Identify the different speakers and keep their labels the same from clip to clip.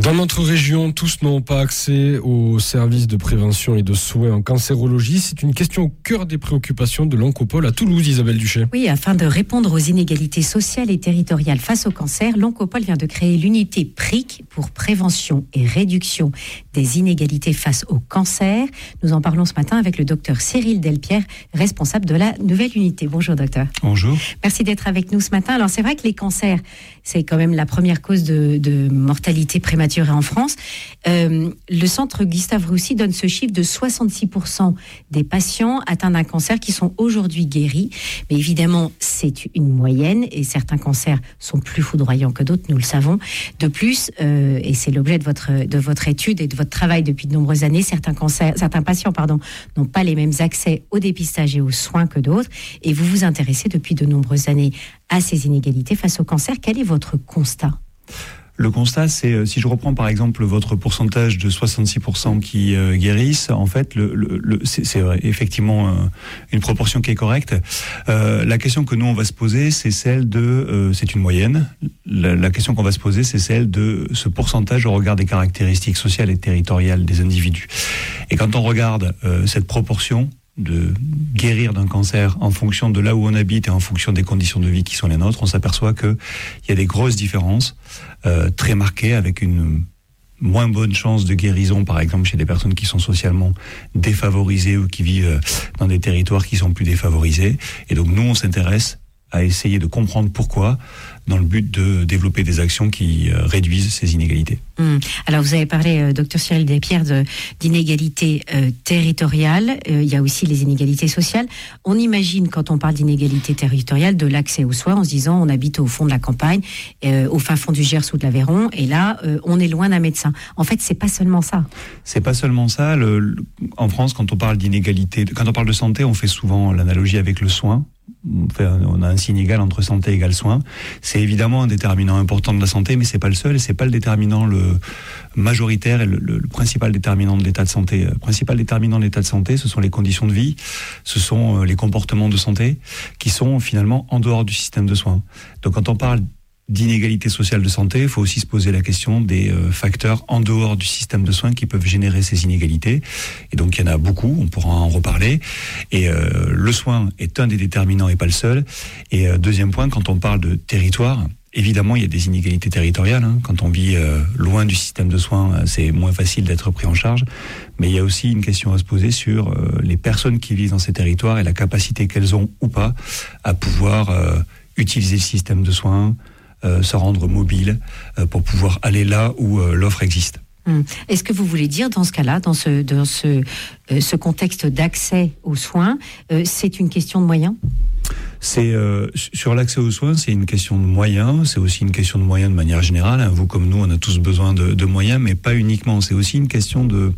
Speaker 1: Dans notre région, tous n'ont pas accès aux services de prévention et de soins en cancérologie. C'est une question au cœur des préoccupations de l'Oncopole à Toulouse, Isabelle Duché.
Speaker 2: Oui, afin de répondre aux inégalités sociales et territoriales face au cancer, l'Oncopole vient de créer l'unité PRIC pour prévention et réduction des inégalités face au cancer. Nous en parlons ce matin avec le docteur Cyril Delpierre, responsable de la nouvelle unité. Bonjour docteur.
Speaker 3: Bonjour.
Speaker 2: Merci d'être avec nous ce matin. Alors c'est vrai que les cancers, c'est quand même la première cause de mortalité prématurée en France. Le centre Gustave Roussy donne ce chiffre de 66% des patients atteints d'un cancer qui sont aujourd'hui guéris. Mais évidemment, c'est une moyenne et certains cancers sont plus foudroyants que d'autres, nous le savons. De plus, et c'est l'objet de votre étude et de votre travail depuis de nombreuses années, certains patients n'ont pas les mêmes accès au dépistage et aux soins que d'autres. Et vous vous intéressez depuis de nombreuses années à ces inégalités face au cancer. Quel est votre constat ?
Speaker 3: Le constat, c'est, si je reprends par exemple votre pourcentage de 66% qui guérissent, en fait, c'est effectivement une proportion qui est correcte. La question que nous, on va se poser, c'est celle de... c'est une moyenne. La question qu'on va se poser, c'est celle de ce pourcentage au regard des caractéristiques sociales et territoriales des individus. Et quand on regarde cette proportion de guérir d'un cancer en fonction de là où on habite et en fonction des conditions de vie qui sont les nôtres, on s'aperçoit qu'il y a des grosses différences très marquées, avec une moins bonne chance de guérison, par exemple, chez des personnes qui sont socialement défavorisées ou qui vivent dans des territoires qui sont plus défavorisés. Et donc nous, on s'intéresse à essayer de comprendre pourquoi, dans le but de développer des actions qui réduisent ces inégalités.
Speaker 2: Alors vous avez parlé, docteur Cyril Delpierre, d'inégalités territoriales. Il y a aussi les inégalités sociales. On imagine, quand on parle d'inégalités territoriales, de l'accès aux soins en se disant on habite au fond de la campagne, au fin fond du Gers ou de l'Aveyron, et là on est loin d'un médecin. En fait, c'est pas seulement ça. C'est pas seulement ça.
Speaker 3: En France, quand on parle d'inégalité, quand on parle de santé, on fait souvent l'analogie avec le soin. On a un signe égal entre santé égale soin. C'est évidemment un déterminant important de la santé, mais c'est pas le seul et c'est pas le déterminant le majoritaire et le principal déterminant de l'état de santé. Le principal déterminant de l'état de santé, ce sont les conditions de vie, ce sont les comportements de santé qui sont finalement en dehors du système de soins. Donc quand on parle d'inégalité sociale de santé, il faut aussi se poser la question des facteurs en dehors du système de soins qui peuvent générer ces inégalités. Et donc il y en a beaucoup, on pourra en reparler. Et le soin est un des déterminants et pas le seul. Et deuxième point, quand on parle de territoire, évidemment il y a des inégalités territoriales. Quand on vit loin du système de soins, c'est moins facile d'être pris en charge. Mais il y a aussi une question à se poser sur les personnes qui vivent dans ces territoires et la capacité qu'elles ont ou pas à pouvoir utiliser le système de soins, se rendre mobile pour pouvoir aller là où l'offre existe.
Speaker 2: Est-ce que vous voulez dire, dans ce cas-là, dans ce contexte d'accès aux soins, c'est une question de moyens ?
Speaker 3: Sur l'accès aux soins, c'est une question de moyens, c'est aussi une question de moyens de manière générale. Vous comme nous, on a tous besoin de moyens, mais pas uniquement. C'est aussi une question de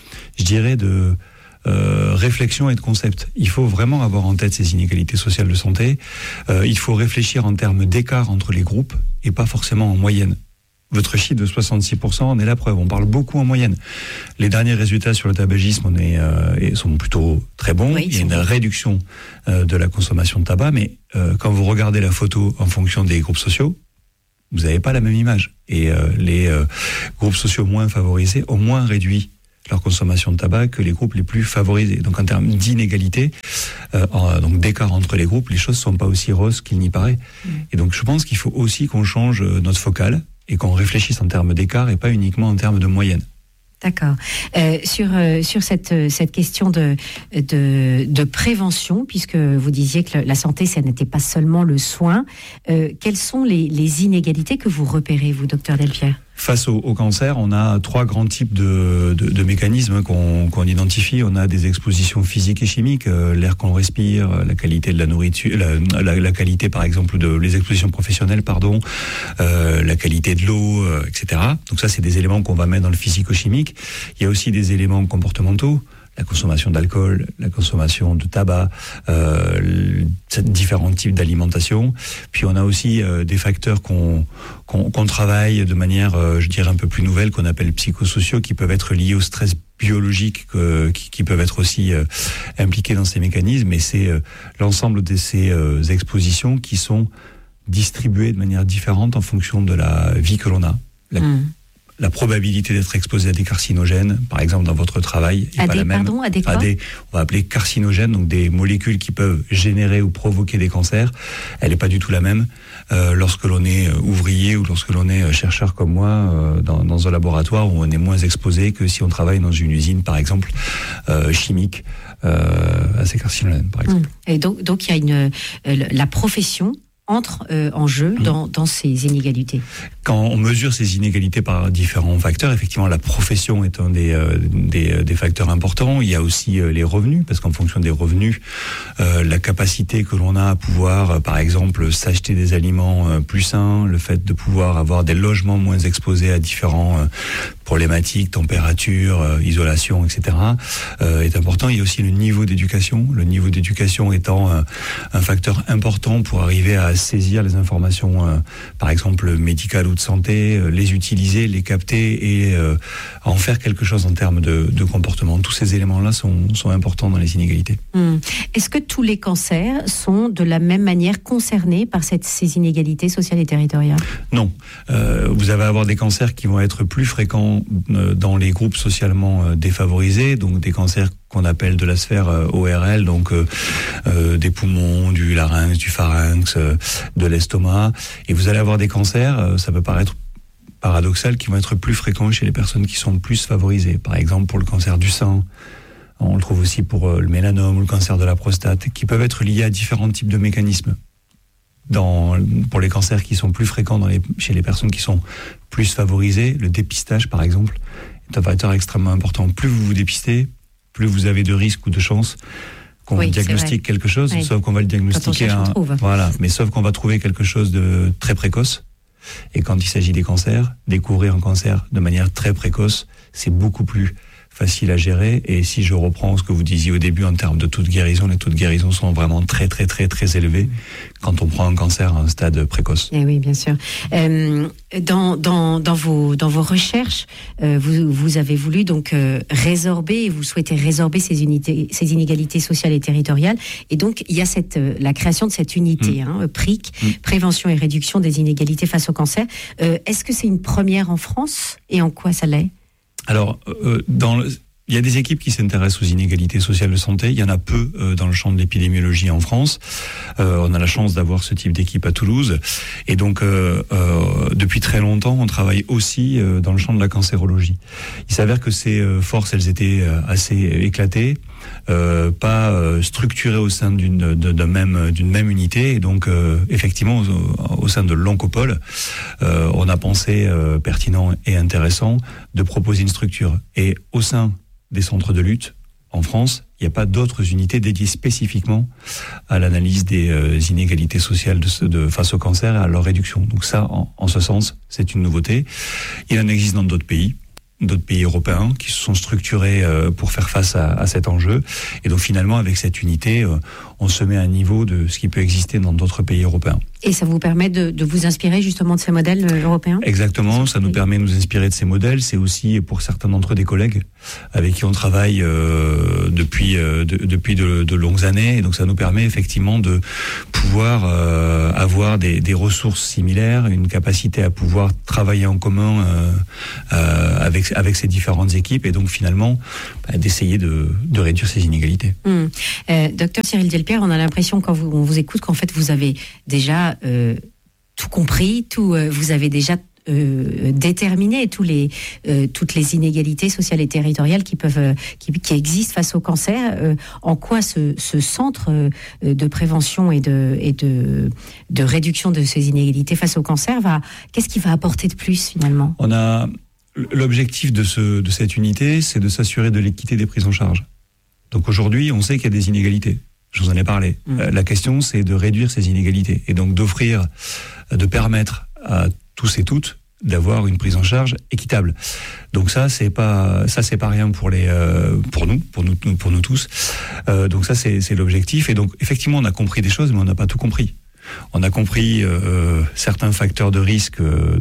Speaker 3: réflexion et de concept. Il faut vraiment avoir en tête ces inégalités sociales de santé. Il faut réfléchir en termes d'écart entre les groupes et pas forcément en moyenne. Votre chiffre de 66% en est la preuve. On parle beaucoup en moyenne. Les derniers résultats sur le tabagisme sont plutôt très bons. Oui, il y a une réduction de la consommation de tabac, mais quand vous regardez la photo en fonction des groupes sociaux, vous n'avez pas la même image. Et les groupes sociaux moins favorisés ont moins réduit leur consommation de tabac que les groupes les plus favorisés. Donc en termes d'inégalité, donc d'écart entre les groupes, les choses ne sont pas aussi roses qu'il n'y paraît. Et donc je pense qu'il faut aussi qu'on change notre focale et qu'on réfléchisse en termes d'écart et pas uniquement en termes de moyenne.
Speaker 2: D'accord. Sur cette question de prévention, puisque vous disiez que la santé, ça n'était pas seulement le soin, quelles sont les inégalités que vous repérez, vous, docteur Delpierre ?
Speaker 3: Face au cancer, on a trois grands types de mécanismes qu'on identifie. On a des expositions physiques et chimiques, l'air qu'on respire, la qualité de la nourriture, la qualité par exemple de les expositions professionnelles, la qualité de l'eau, etc. Donc ça, c'est des éléments qu'on va mettre dans le physico-chimique. Il y a aussi des éléments comportementaux. La consommation d'alcool, la consommation de tabac, différents types d'alimentation. Puis on a aussi des facteurs qu'on travaille de manière, je dirais, un peu plus nouvelle, qu'on appelle psychosociaux, qui peuvent être liés au stress biologique, qui peuvent être aussi impliqués dans ces mécanismes. Et c'est l'ensemble de ces expositions qui sont distribuées de manière différente en fonction de la vie que l'on a. la probabilité d'être exposé à des carcinogènes, par exemple dans votre travail, est pas la même.
Speaker 2: À des quoi ?
Speaker 3: On va appeler carcinogènes, donc des molécules qui peuvent générer ou provoquer des cancers. Elle n'est pas du tout la même lorsque l'on est ouvrier ou lorsque l'on est chercheur comme moi dans un laboratoire où on est moins exposé que si on travaille dans une usine, par exemple, chimique à ces carcinogènes, par exemple.
Speaker 2: Et donc il y a la profession entre en jeu dans ces inégalités.
Speaker 3: Quand on mesure ces inégalités par différents facteurs, effectivement, la profession est un des facteurs importants. Il y a aussi les revenus, parce qu'en fonction des revenus, la capacité que l'on a à pouvoir, par exemple, s'acheter des aliments plus sains, le fait de pouvoir avoir des logements moins exposés à différents problématiques, température, isolation, etc., est important. Il y a aussi le niveau d'éducation. Le niveau d'éducation étant un facteur important pour arriver à saisir les informations, par exemple médicales ou de santé, les utiliser, les capter et en faire quelque chose en termes de comportement. Tous ces éléments-là sont importants dans les inégalités.
Speaker 2: Est-ce que tous les cancers sont de la même manière concernés par ces inégalités sociales et territoriales ?
Speaker 3: Non. Vous allez avoir des cancers qui vont être plus fréquents dans les groupes socialement défavorisés, donc des cancers qu'on appelle de la sphère ORL, donc des poumons, du larynx, du pharynx, de l'estomac. Et vous allez avoir des cancers, ça peut paraître paradoxal, qui vont être plus fréquents chez les personnes qui sont plus favorisées. Par exemple, pour le cancer du sein, on le trouve aussi pour le mélanome ou le cancer de la prostate, qui peuvent être liés à différents types de mécanismes. Pour les cancers qui sont plus fréquents chez les personnes qui sont plus favorisées, le dépistage, par exemple, est un facteur extrêmement important. Plus vous vous dépistez, plus vous avez de risques ou de chances qu'on diagnostique quelque chose, sauf qu'on va le diagnostiquer mais sauf qu'on va trouver quelque chose de très précoce. Et quand il s'agit des cancers, découvrir un cancer de manière très précoce, c'est beaucoup plus facile à gérer. Et si je reprends ce que vous disiez au début en termes de taux de guérison, les taux de guérison sont vraiment très très très très élevés quand on prend un cancer à un stade précoce.
Speaker 2: Et oui, bien sûr. Dans vos recherches, vous avez voulu donc résorber, vous souhaitez résorber ces inégalités sociales et territoriales. Et donc il y a la création de cette unité, PRIC, prévention et réduction des inégalités face au cancer. Est-ce que c'est une première en France et en quoi ça l'est ?
Speaker 3: Alors, il y a des équipes qui s'intéressent aux inégalités sociales de santé. Il y en a peu dans le champ de l'épidémiologie en France. On a la chance d'avoir ce type d'équipe à Toulouse. Et donc, depuis très longtemps, on travaille aussi dans le champ de la cancérologie. Il s'avère que ces forces, elles étaient assez éclatées, pas structurées au sein d'une même unité. Et donc, effectivement, au sein de l'Oncopole, on a pensé pertinent et intéressant de proposer une structure. Et au sein des centres de lutte, en France, il n'y a pas d'autres unités dédiées spécifiquement à l'analyse des inégalités sociales face au cancer et à leur réduction. Donc ça, en ce sens, c'est une nouveauté. Il en existe dans d'autres pays européens qui se sont structurés pour faire face à cet enjeu. Et donc finalement, avec cette unité, on se met à un niveau de ce qui peut exister dans d'autres pays européens.
Speaker 2: Et ça vous permet de vous inspirer justement de ces modèles européens ?
Speaker 3: Exactement, ça nous permet de nous inspirer de ces modèles. C'est aussi pour certains d'entre eux des collègues avec qui on travaille depuis de longues années. Et donc ça nous permet effectivement de pouvoir avoir des ressources similaires, une capacité à pouvoir travailler en commun avec ces différentes équipes et donc finalement d'essayer de réduire ces inégalités.
Speaker 2: Docteur Cyril Delpierre, on a l'impression quand on vous écoute qu'en fait vous avez déjà tout compris, vous avez déjà déterminé toutes les inégalités sociales et territoriales qui existent face au cancer. En quoi ce centre de prévention et de réduction de ces inégalités face au cancer qu'est-ce qu'il va apporter de plus finalement ?
Speaker 3: L'objectif de cette unité, c'est de s'assurer de l'équité des prises en charge. Donc aujourd'hui, on sait qu'il y a des inégalités. Je vous en ai parlé. La question, c'est de réduire ces inégalités et donc de permettre à tous et toutes d'avoir une prise en charge équitable. Donc ça, c'est pas rien pour nous tous. Donc ça, c'est l'objectif. Et donc effectivement, on a compris des choses, mais on n'a pas tout compris. On a compris certains facteurs de risque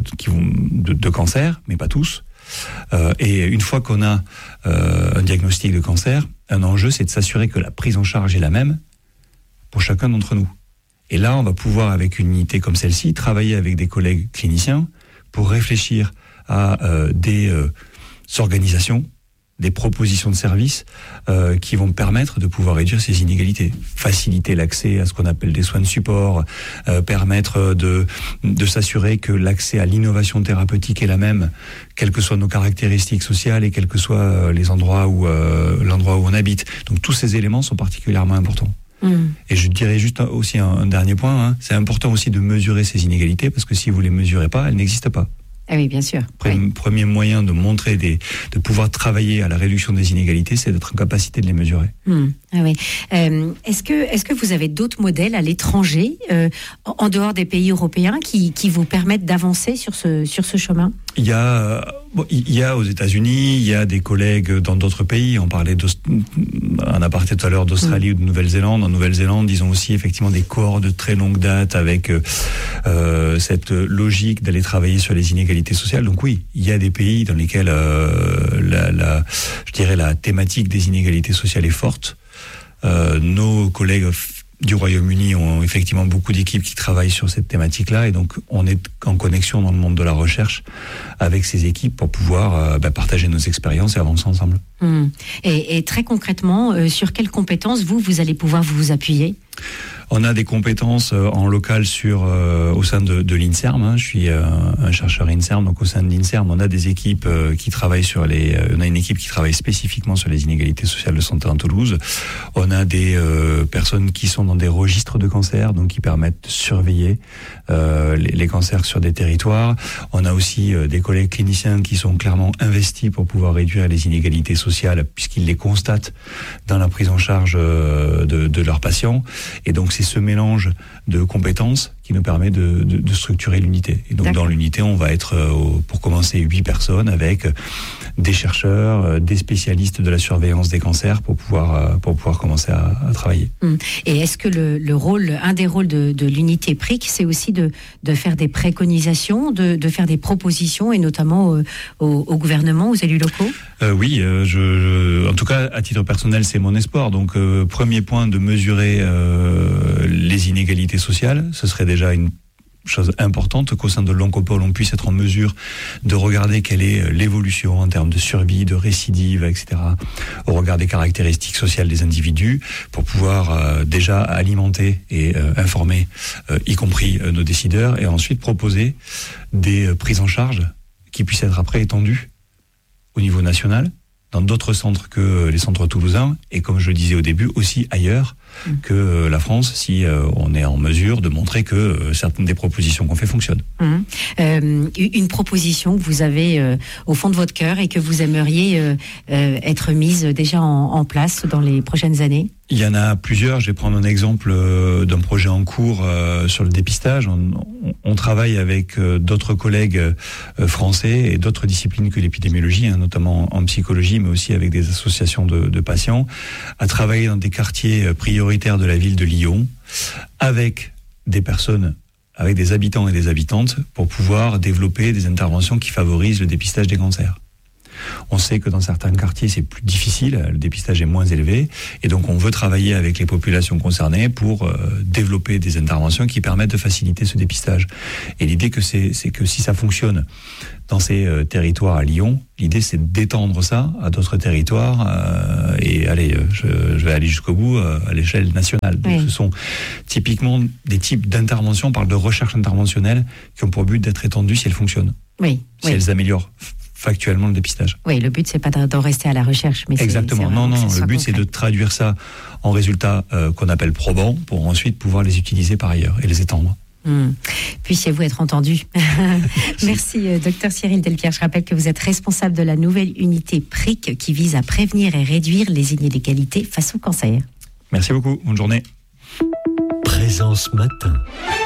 Speaker 3: de cancer, mais pas tous. Et une fois qu'on a un diagnostic de cancer, un enjeu, c'est de s'assurer que la prise en charge est la même pour chacun d'entre nous. Et là, on va pouvoir, avec une unité comme celle-ci, travailler avec des collègues cliniciens pour réfléchir à des organisations, des propositions de services qui vont permettre de pouvoir réduire ces inégalités, faciliter l'accès à ce qu'on appelle des soins de support, permettre de s'assurer que l'accès à l'innovation thérapeutique est la même, quelles que soient nos caractéristiques sociales et quels que soient les endroits où l'endroit où on habite. Donc tous ces éléments sont particulièrement importants. Et je dirais juste aussi un dernier point, hein, c'est important aussi de mesurer ces inégalités parce que si vous les mesurez pas, elles n'existent pas.
Speaker 2: Ah oui, bien sûr.
Speaker 3: Premier moyen de montrer de pouvoir travailler à la réduction des inégalités, c'est d'être en capacité de les mesurer.
Speaker 2: Ah oui. Est-ce que vous avez d'autres modèles à l'étranger, en dehors des pays européens, qui vous permettent d'avancer sur ce chemin ?
Speaker 3: Il y a aux États-Unis, il y a des collègues dans d'autres pays. On parlait on a parlé tout à l'heure d'Australie ou de Nouvelle-Zélande. En Nouvelle-Zélande, ils ont aussi effectivement des cohorts de très longue date avec cette logique d'aller travailler sur les inégalités sociales. Donc oui, il y a des pays dans lesquels je dirais la thématique des inégalités sociales est forte. Nos collègues du Royaume-Uni ont effectivement beaucoup d'équipes qui travaillent sur cette thématique-là, et donc on est en connexion dans le monde de la recherche avec ces équipes pour pouvoir partager nos expériences et avancer ensemble.
Speaker 2: Et très concrètement, sur quelles compétences vous allez pouvoir vous appuyer ?
Speaker 3: On a des compétences en local au sein de l'INSERM. Hein. Je suis un chercheur INSERM, donc au sein de l'INSERM, on a des équipes qui travaillent on a une équipe qui travaille spécifiquement sur les inégalités sociales de santé en Toulouse. On a des personnes qui sont dans des registres de cancer, donc qui permettent de surveiller les cancers sur des territoires. On a aussi des collègues cliniciens qui sont clairement investis pour pouvoir réduire les inégalités sociales, puisqu'ils les constatent dans la prise en charge de leurs patients. Et donc c'est ce mélange de compétences qui nous permet de structurer l'unité. Et donc dans l'unité, on va être, pour commencer, 8 personnes avec des chercheurs, des spécialistes de la surveillance des cancers pour pouvoir commencer à travailler.
Speaker 2: Et est-ce que un des rôles de l'unité PRIC, c'est aussi de faire des préconisations, de faire des propositions, et notamment au gouvernement, aux élus locaux ?
Speaker 3: Oui, en tout cas, à titre personnel, c'est mon espoir. Donc, premier point, de mesurer les inégalités sociales, ce serait déjà une chose importante qu'au sein de l'Oncopole, on puisse être en mesure de regarder quelle est l'évolution en termes de survie, de récidive, etc., au regard des caractéristiques sociales des individus, pour pouvoir déjà alimenter et informer, y compris nos décideurs, et ensuite proposer des prises en charge qui puissent être après étendues au niveau national, dans d'autres centres que les centres toulousains, et comme je le disais au début, aussi ailleurs que la France, si on est en mesure de montrer que certaines des propositions qu'on fait fonctionnent.
Speaker 2: Une proposition que vous avez au fond de votre cœur et que vous aimeriez être mise déjà en place dans les prochaines années ?
Speaker 3: Il y en a plusieurs. Je vais prendre un exemple d'un projet en cours sur le dépistage. On travaille avec d'autres collègues français et d'autres disciplines que l'épidémiologie, hein, notamment en psychologie, mais aussi avec des associations de patients, à travailler dans des quartiers prioritaires de la ville de Lyon, avec des personnes, avec des habitants et des habitantes, pour pouvoir développer des interventions qui favorisent le dépistage des cancers. On sait que dans certains quartiers, c'est plus difficile, le dépistage est moins élevé, et donc on veut travailler avec les populations concernées pour développer des interventions qui permettent de faciliter ce dépistage. Et l'idée c'est que si ça fonctionne dans ces territoires à Lyon, l'idée c'est d'étendre ça à d'autres territoires, et allez, je vais aller jusqu'au bout à l'échelle nationale. Donc ce sont typiquement des types d'interventions, on parle de recherche interventionnelle, qui ont pour but d'être étendues si elles fonctionnent, si elles améliorent factuellement le dépistage.
Speaker 2: Oui, le but c'est pas d'en rester à la recherche, mais
Speaker 3: exactement. Non, le but c'est de traduire ça en résultats qu'on appelle probants, pour ensuite pouvoir les utiliser par ailleurs et les étendre.
Speaker 2: Puissiez-vous être entendu. Merci, docteur Cyril Delpierre. Je rappelle que vous êtes responsable de la nouvelle unité PRIC qui vise à prévenir et réduire les inégalités face au cancer.
Speaker 3: Merci beaucoup. Bonne journée.
Speaker 4: Présence matin.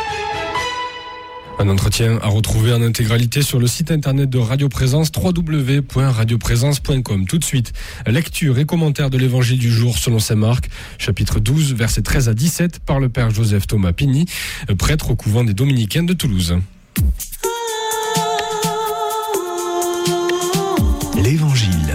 Speaker 1: Un entretien à retrouver en intégralité sur le site internet de Radio Présence, www.radioprésence.com. Tout de suite, lecture et commentaire de l'évangile du jour selon saint Marc, chapitre 12, versets 13 à 17, par le père Joseph Thomas Pigny, prêtre au couvent des Dominicains de Toulouse.
Speaker 4: L'Évangile.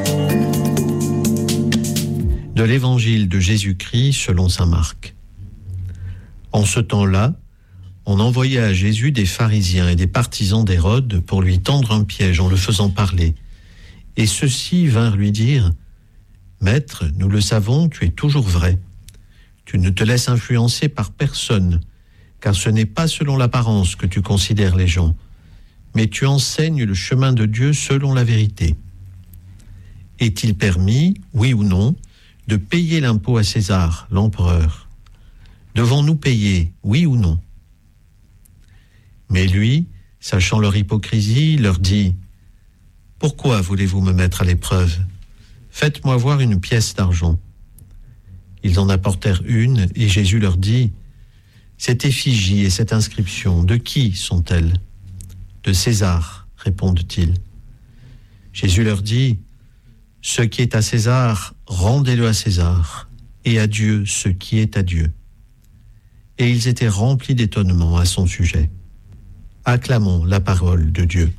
Speaker 4: De l'Évangile de Jésus-Christ selon saint Marc. En ce temps-là,
Speaker 5: on envoyait à Jésus des pharisiens et des partisans d'Hérode pour lui tendre un piège en le faisant parler. Et ceux-ci vinrent lui dire : « Maître, nous le savons, tu es toujours vrai. Tu ne te laisses influencer par personne, car ce n'est pas selon l'apparence que tu considères les gens, mais tu enseignes le chemin de Dieu selon la vérité. Est-il permis, oui ou non, de payer l'impôt à César, l'empereur ? Devons-nous payer, oui ou non ? » Mais lui, sachant leur hypocrisie, leur dit : « Pourquoi voulez-vous me mettre à l'épreuve ? Faites-moi voir une pièce d'argent. » Ils en apportèrent une, et Jésus leur dit : « Cette effigie et cette inscription, de qui sont-elles ? » ?»« De César, répondent-ils. Jésus leur dit : « Ce qui est à César, rendez-le à César, et à Dieu ce qui est à Dieu. » Et ils étaient remplis d'étonnement à son sujet. Acclamons la parole de Dieu.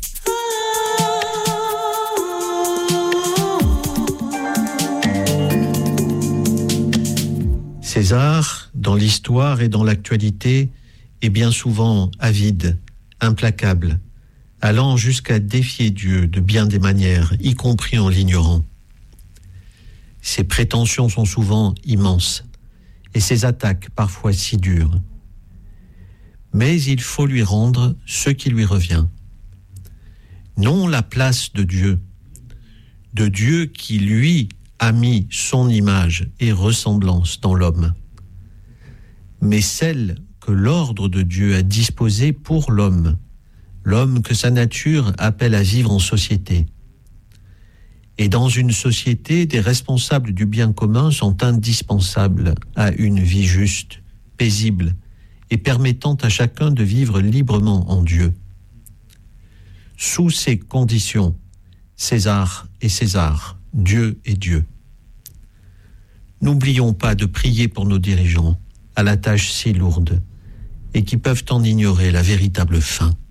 Speaker 5: César, dans l'histoire et dans l'actualité, est bien souvent avide, implacable, allant jusqu'à défier Dieu de bien des manières, y compris en l'ignorant. Ses prétentions sont souvent immenses, et ses attaques parfois si dures. Mais il faut lui rendre ce qui lui revient. Non la place de Dieu qui, lui, a mis son image et ressemblance dans l'homme, mais celle que l'ordre de Dieu a disposée pour l'homme que sa nature appelle à vivre en société. Et dans une société, des responsables du bien commun sont indispensables à une vie juste, paisible, et permettant à chacun de vivre librement en Dieu. Sous ces conditions, César est César, Dieu est Dieu. N'oublions pas de prier pour nos dirigeants, à la tâche si lourde, et qui peuvent en ignorer la véritable fin.